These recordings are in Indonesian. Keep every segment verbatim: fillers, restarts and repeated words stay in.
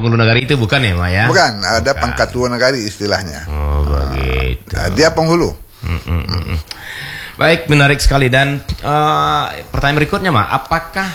Hulu Nagari itu bukan ya, Mak ya? Bukan, ada Bukan. pangkat tua Nagari istilahnya. Oh, begitu. Uh, dia penghulu. Mm, mm, mm, mm. Baik, menarik sekali. Dan uh, pertanyaan berikutnya, Mak, apakah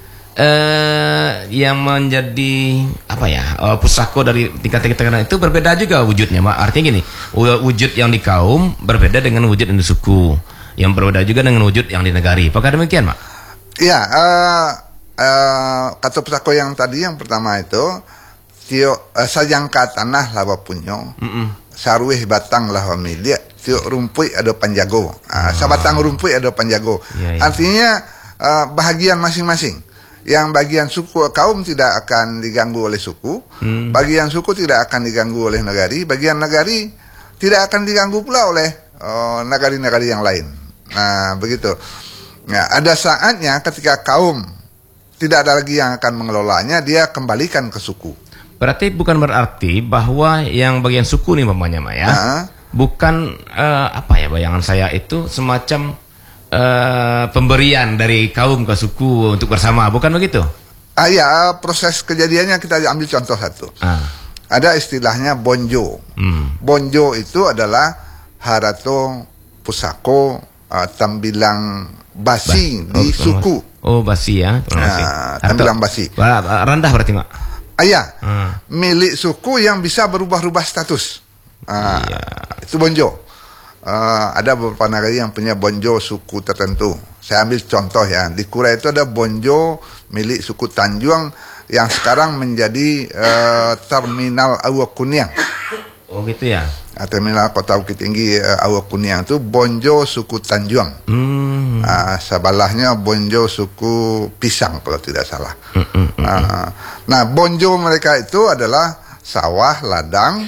uh, yang menjadi apa ya uh, pusako dari tingkat-tingkat itu berbeda juga wujudnya, Mak? Artinya gini, wujud yang di kaum berbeda dengan wujud yang di suku, yang berbeda juga dengan wujud yang di Nagari. Apakah demikian, Mak? Iya, uh, uh, kata pusako yang tadi yang pertama itu, tio uh, sajangka tanah lawa punyo, mm -mm. Saruih batang lawa milik. Tiuk rumpui ada panjago, uh, sabatang rumpui ada panjago. Ya, ya. Artinya uh, bahagian masing-masing. Yang bagian suku kaum tidak akan diganggu oleh suku, hmm. bagian suku tidak akan diganggu oleh nagari, bagian nagari tidak akan diganggu pula oleh nagari-nagari uh, yang lain. Nah begitu. Nah, ada saatnya ketika kaum tidak ada lagi yang akan mengelolanya, dia kembalikan ke suku. Berarti bukan berarti bahwa yang bagian suku nih mamanya Maya. Nah, bukan uh, apa ya bayangan saya itu semacam uh, pemberian dari kaum ke suku untuk bersama, bukan begitu? Ah ya, proses kejadiannya kita ambil contoh satu. Ah. Ada istilahnya bonjo. Hmm. Bonjo itu adalah harato pusako uh, tambilang basi ba di oh, suku. Oh basi ya. Nah, tambilang basi. Rendah berarti Mak. Ah ya, hmm. milik suku yang bisa berubah-ubah status. Uh, iya. Itu bonjo. Uh, ada beberapa nagari yang punya bonjo suku tertentu. Saya ambil contoh ya. Di Kurai itu ada bonjo milik suku Tanjung yang sekarang menjadi uh, terminal Awak Kuniang. Oh gitu ya. Uh, terminal Kota Bukit Tinggi uh, Awak Kuniang itu bonjo suku Tanjung. Hmm. Uh, sebelahnya bonjo suku Pisang kalau tidak salah. Hmm, hmm, hmm. Uh, nah bonjo mereka itu adalah sawah ladang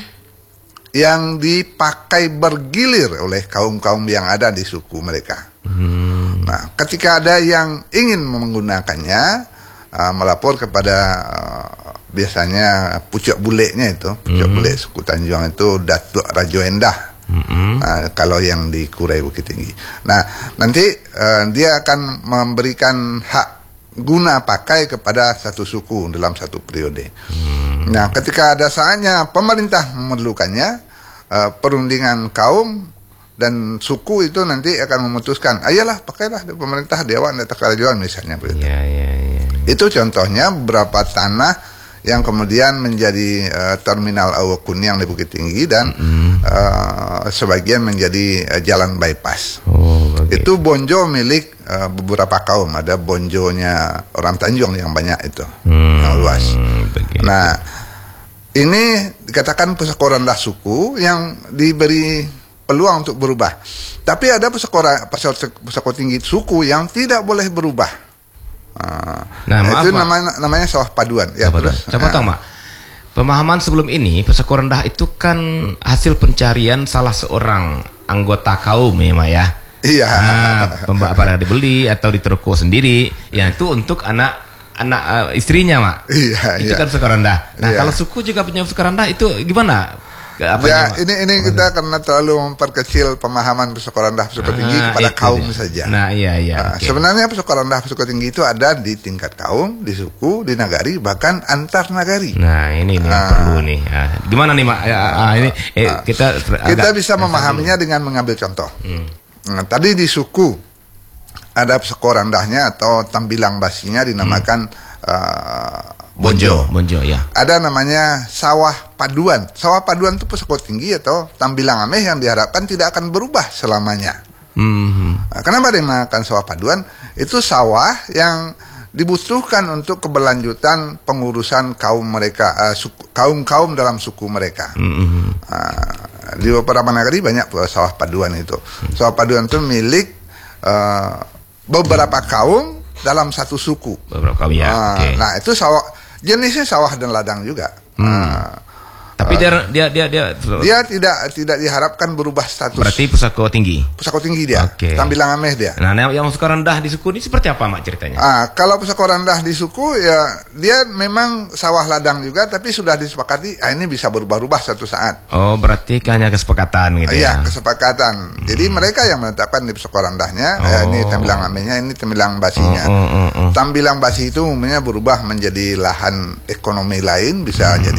yang dipakai bergilir oleh kaum-kaum yang ada di suku mereka. Hmm. Nah, ketika ada yang ingin menggunakannya, uh, melapor kepada uh, biasanya pucuk buleknya itu, pucuk hmm. bulek suku Tanjung itu Datuk Rajo Endah. Hmm. Nah, kalau yang di Kurai Bukit Tinggi. Nah, nanti uh, dia akan memberikan hak guna pakai kepada satu suku dalam satu periode. Hmm. Nah, ketika ada saatnya pemerintah memerlukannya, uh, perundingan kaum dan suku itu nanti akan memutuskan, ayolah pakailah di pemerintah Dewan Data Kerajaan misalnya begitu. Ya, ya, ya. Itu contohnya beberapa tanah yang kemudian menjadi uh, terminal Awak Kuniang di Bukit Tinggi dan mm-hmm. uh, sebagian menjadi uh, jalan bypass. Oh, okay. Itu bonjo milik uh, beberapa kaum. Ada bonjonya orang Tanjung yang banyak itu, hmm, yang luas. Begitu. Nah, ini dikatakan pusako rendah suku yang diberi peluang untuk berubah. Tapi ada pusako, pusako tinggi suku yang tidak boleh berubah. Nah, nah maaf, itu namanya, namanya sawah paduan. Ya, terus. Saya potong, Mak. Pemahaman sebelum ini, pusako rendah itu kan hasil pencarian salah seorang anggota kaum ya, Mak ya. Iya. Nah, pada dibeli atau diteroko sendiri, ya itu untuk anak anak uh, istrinya, Mak. Iya. Itu iya. kan pusako rendah. Nah, iya. Kalau suku juga punya pusako rendah itu gimana? Apa ya, ini ini kita karena terlalu memperkecil pemahaman pusako rendah pusako tinggi ah, kepada kaum dia. saja. Nah, iya iya. Nah, okay. Sebenarnya pusako rendah pusako tinggi itu ada di tingkat kaum, di suku, di nagari, bahkan antar nagari. Nah, ini nih ah. perlu nih. Nah, gimana nih, Mak? Ya, ah, ini eh, nah, kita kita bisa memahaminya dulu dengan mengambil contoh. Hmm. Nah, tadi di suku ada pusako rendahnya atau tambilang basinya dinamakan hmm. uh, Bonjo, bonjo ya. Ada namanya sawah paduan. Sawah paduan itu pusako tinggi atau tambilang ameh yang diharapkan tidak akan berubah selamanya. Mm-hmm. Nah, kenapa dinamakan sawah paduan? Itu sawah yang dibutuhkan untuk keberlanjutan pengurusan kaum mereka, uh, suku, kaum-kaum dalam suku mereka. Mm-hmm. Uh, di beberapa negeri banyak sawah paduan itu. Mm-hmm. Sawah paduan itu milik uh, beberapa kaum dalam satu suku. Beberapa kaum ya. Uh, okay. Nah itu sawah. Jenisnya sawah dan ladang juga. Hmm. Uh, Tapi dia dia dia dia dia tidak tidak diharapkan berubah status. Berarti pusako tinggi. Pusako tinggi dia. Okay. Tambilang ameh dia. Nah, yang pusako rendah di suku ini seperti apa, Mak, ceritanya? Ah, kalau pusako rendah di suku ya dia memang sawah ladang juga, tapi sudah disepakati ah, ini bisa berubah-ubah suatu saat. Oh, berarti hanya kesepakatan gitu ya? Iya, ya. kesepakatan. Hmm. Jadi mereka yang menetapkan di pusako rendahnya, oh. eh, ini tambilang amehnya, ini tambilang basinya. Oh, oh, oh, oh. Tambilang basi itu umumnya berubah menjadi lahan ekonomi lain, bisa hmm. jadi